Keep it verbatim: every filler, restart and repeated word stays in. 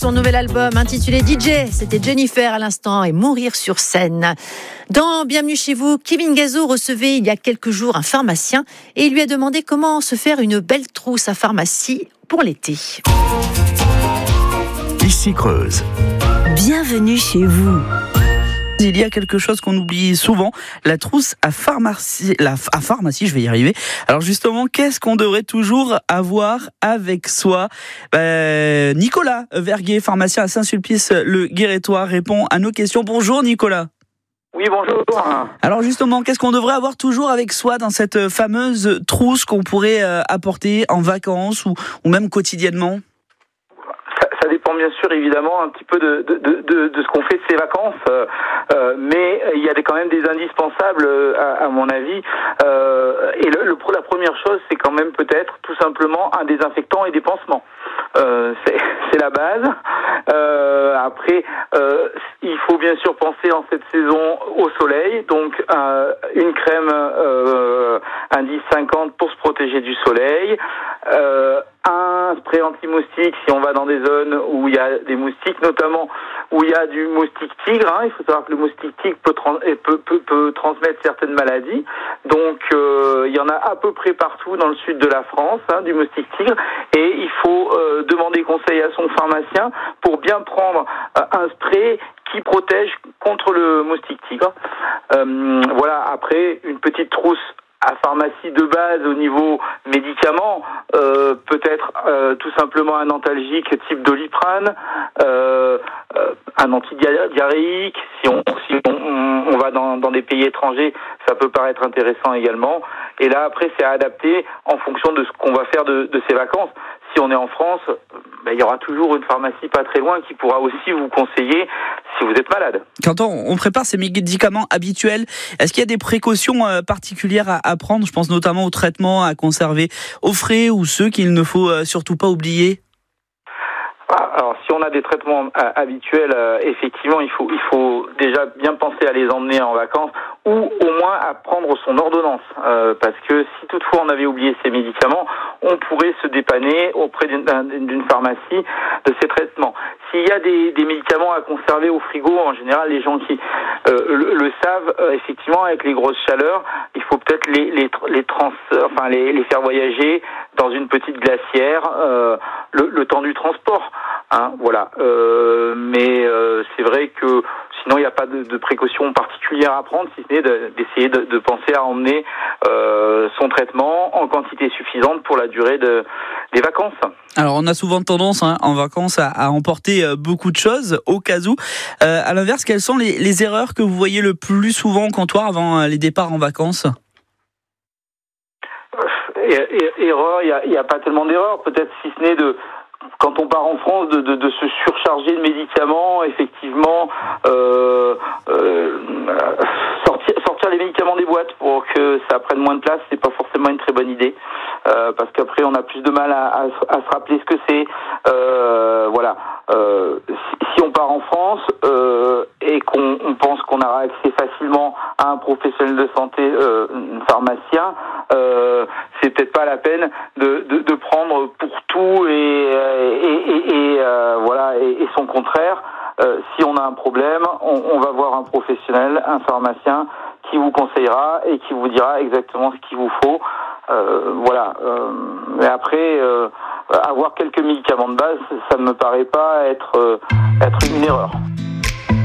Son nouvel album intitulé D J, c'était Jennifer à l'instant et Mourir sur scène. Dans Bienvenue chez vous, Kevin Gazo recevait il y a quelques jours un pharmacien et il lui a demandé comment se faire une belle trousse à pharmacie pour l'été. Ici Creuse. Bienvenue chez vous. Il y a quelque chose qu'on oublie souvent, la trousse à pharmacie, la, à pharmacie, je vais y arriver. Alors justement, qu'est-ce qu'on devrait toujours avoir avec soi ? euh, Nicolas Verguet, pharmacien à Saint-Sulpice-le-Guérétois, répond à nos questions. Bonjour Nicolas. Oui, bonjour. Alors justement, qu'est-ce qu'on devrait avoir toujours avec soi dans cette fameuse trousse qu'on pourrait apporter en vacances ou, ou même quotidiennement ? Ça dépend bien sûr évidemment un petit peu de, de, de, de ce qu'on fait de ses vacances, euh, euh, mais il y a des, quand même des indispensables euh, à, à mon avis. Euh, et le, le, la première chose, c'est quand même peut-être tout simplement un désinfectant et des pansements. Euh, c'est, c'est la base. Euh, après, euh, il faut bien sûr penser en cette saison au soleil, donc euh, une crème euh, indice cinquante pour se protéger du soleil. Euh, un spray anti-moustique si on va dans des zones où il y a des moustiques, notamment où il y a du moustique tigre. Hein. Il faut savoir que le moustique tigre peut, trans- peut, peut, peut transmettre certaines maladies. Donc euh, il y en a à peu près partout dans le sud de la France, hein, du moustique tigre. Et il faut euh, demander conseil à son pharmacien pour bien prendre euh, un spray qui protège contre le moustique tigre. Euh, voilà, après, une petite trousse à pharmacie de base au niveau médicaments, euh, peut-être euh, tout simplement un antalgique type Doliprane, euh, euh, un antidiarrhéique. Si on si on, on va dans, dans des pays étrangers, ça peut paraître intéressant également. Et là après c'est à adapter en fonction de ce qu'on va faire de, de ses vacances. Si on est en France, ben, il y aura toujours une pharmacie pas très loin qui pourra aussi vous conseiller si vous êtes malade. Quand on, on prépare ces médicaments habituels, est-ce qu'il y a des précautions euh, particulières à, à prendre ? Je pense notamment aux traitements à conserver au frais ou ceux qu'il ne faut euh, surtout pas oublier. Alors, si on a des traitements euh, habituels, euh, effectivement, il faut, il faut déjà bien penser à les emmener en vacances ou au moins à prendre son ordonnance. Euh, parce que si toutefois on avait oublié ces médicaments, on pourrait se dépanner auprès d'une, d'une pharmacie de ces traitements. S'il y a des, des médicaments à conserver au frigo, en général, les gens qui euh, le, le savent, euh, effectivement, avec les grosses chaleurs, il faut peut-être les, les, les, trans, enfin, les, les faire voyager dans une petite glacière euh, le, le temps du transport. Hein, voilà. Euh, mais euh, c'est vrai que sinon il n'y a pas de, de précautions particulières à prendre, si ce n'est de, d'essayer de, de penser à emmener euh, son traitement en quantité suffisante pour la durée de, des vacances. Alors on a souvent tendance hein, en vacances à, à emporter beaucoup de choses au cas où. Euh, à l'inverse, quelles sont les, les erreurs que vous voyez le plus souvent au comptoir avant les départs en vacances ? Erreur, il n'y a, a pas tellement d'erreurs, peut-être si ce n'est de quand on part en France, de, de, de se surcharger de médicaments, effectivement, euh, euh, sortir, sortir les médicaments des boîtes pour que ça prenne moins de place, c'est pas forcément une très bonne idée, euh, parce qu'après on a plus de mal à, à, à se rappeler ce que c'est. Euh, voilà. Euh, si, si on part en France euh, et qu'on on pense qu'on aura accès facilement à un professionnel de santé, euh, un pharmacien, euh, c'est peut-être pas la peine de, de, de prendre pour tout et et, et, et euh, voilà et, et son contraire. Euh, si on a un problème, on, on va voir un professionnel, un pharmacien qui vous conseillera et qui vous dira exactement ce qu'il vous faut. Euh, voilà. Euh, mais après, euh, avoir quelques médicaments de base, ça ne me paraît pas être euh, être une erreur.